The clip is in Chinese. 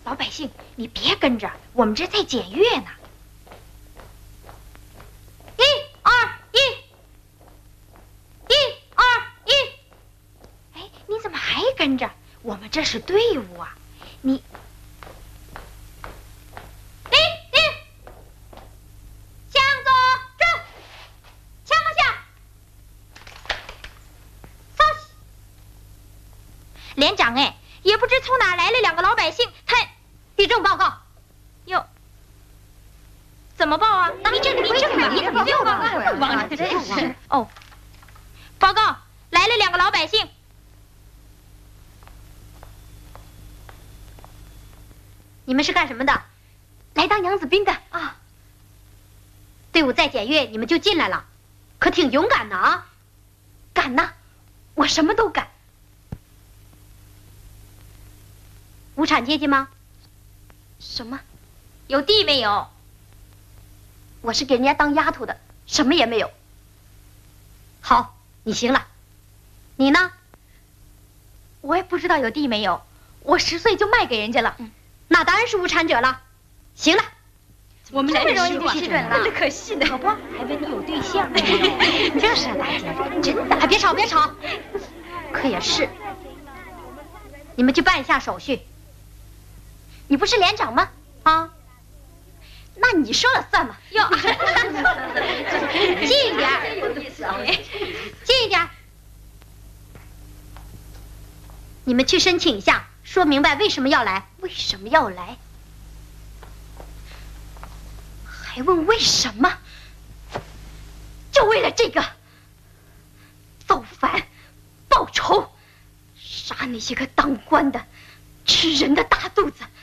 老百姓，你别跟着，我们这在检阅呢。1、2、1，1、2、1。哎，你怎么还跟着？我们这是队伍啊！你，向左转，枪往下，稍息。连长哎，也不知从哪来了2个老百姓，他地震报告。哟，怎么报啊？你这个你报告，真是哦。报告，来了2个老百姓。你们是干什么的？来当洋子兵的啊。队伍在检阅，你们就进来了，可挺勇敢的啊。敢呐，我什么都敢。无产阶级吗？什么？有地没有？我是给人家当丫头的，什么也没有。好，你行了。你呢？我也不知道有地没有，我10岁就卖给人家了。那当然是无产者了。行了，我们这么容易就批准了，这可惜的。可不，还问你有对象呢。就是啊，大姐，真的。还别吵，别吵。可也是。你们去办一下手续。你不是连长吗？啊？那你说了算嘛。哟，近一点，有意思啊，近一点。你们去申请一下，说明白为什么要来。为什么要来？还问为什么？就为了这个，造反、报仇，杀那些个当官的、吃人的大肚子。